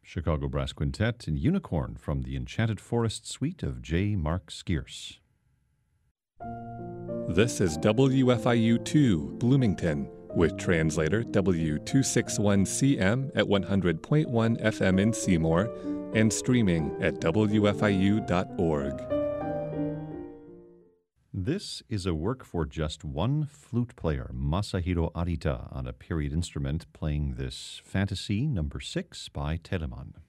Chicago Brass Quintet and Unicorn from the Enchanted Forest Suite of J. Mark Skierce. This is WFIU-2 Bloomington with translator W261CM at 100.1 FM in Seymour and streaming at WFIU.org. This is a work for just one flute player, Masahiro Arita, on a period instrument playing this Fantasy No. 6 by Telemann.